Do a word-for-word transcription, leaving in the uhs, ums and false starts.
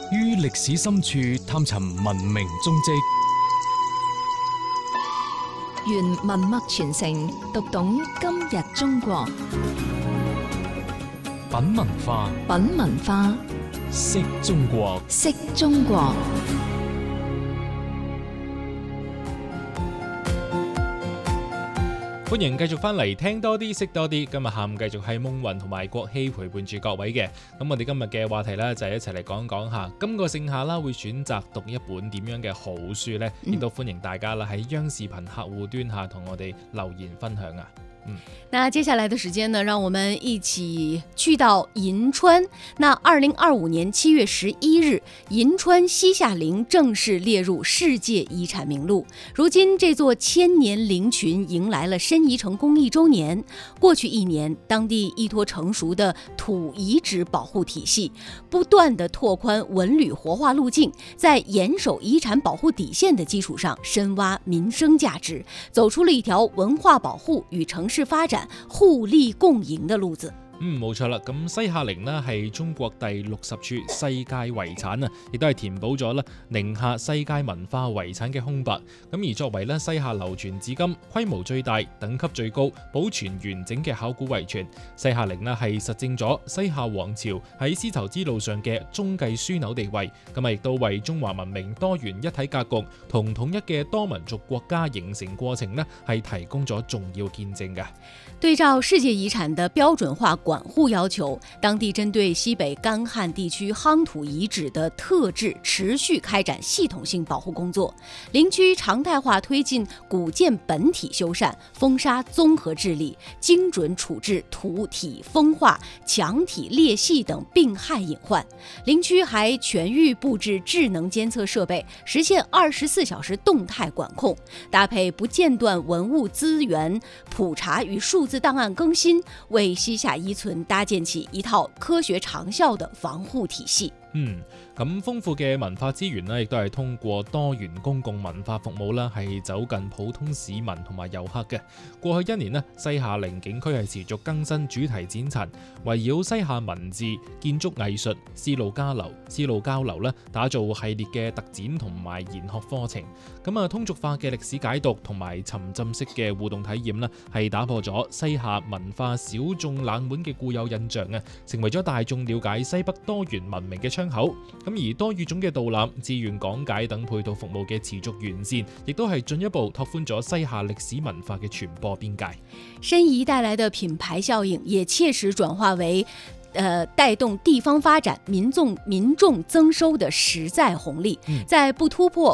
於歷史深處探尋文明蹤跡， 原文脈傳承，讀懂今日中國。 品文化， 品文化， 識中國， 識中國。 歡迎繼續翻嚟聽多啲識多啲，今日下午繼續係夢雲同埋國希陪伴住各位嘅。咁我哋今日嘅話題呢，就係一齊嚟講講下今個盛夏啦會選擇讀一本點樣嘅好書呢？亦、嗯、都歡迎大家啦喺央視頻客戶端下同我哋留言分享啊。嗯， 那接下來的時間呢，讓我們一起去到銀川。那二零二五年七月十一日，銀川西夏陵正式列入世界遺產名錄。如今，這座千年陵群迎來了申遺城公益周年。過去一年，當地依託成熟的土遺址保護體系，不斷地拓寬文旅活化路徑，在嚴守遺產保護底線的基礎上，深挖民生價值，走出了一條文化保護與城市發展互利共贏的路子。 嗯，冇錯啦。咁西夏陵呢係中國第六十處世界遺產啊，亦都係填補咗啦寧夏世界文化遺產嘅空白。咁而作為咧西夏流傳至今、規模最大、等級最高、保存完整嘅考古遺存，西夏陵呢係實證咗西夏王朝喺絲綢之路上嘅中繼樞紐地位。咁啊，亦都為中華文明多元一體格局同統一嘅多民族國家形成過程呢係提供咗重要見證嘅。 對照世界遺產的標準化管護要求，當地針對西北乾旱地區夯土遺址的特質持續開展系統性保護工作。陵區常態化推進古建本體修繕、風沙綜合治理，精準處置土體風化、牆體裂隙等病害隱患。陵區還全域佈置智能監測設備，實現二十四小時動態管控，搭配不間斷文物資源普查與數字檔案更新，為西夏遺存搭建起一套科學長效的防護體系。 嗯，咁豐富嘅文化資源呢，亦都係通過多元公共文化服務啦，係走近普通市民同埋遊客嘅。過去一年呢，西夏陵景區係持續更新主題展陳，圍繞西夏文字、建築藝術、絲路交流、絲路交流咧，打造系列嘅特展同埋研學課程。咁啊，通俗化嘅歷史解讀同埋沉浸式嘅互動體驗呢，係打破咗西夏文化小眾冷門嘅固有印象啊，成為咗大眾了解西北多元文明嘅窗口。咁而多語種嘅導覽、資源講解等配套服務嘅持續完善，亦都係進一步拓寬咗西夏歷史文化嘅傳播邊界。 申遺帶來的品牌效應，也切實轉化為呃，帶動地方發展、民眾民眾增收的實在紅利，在不突破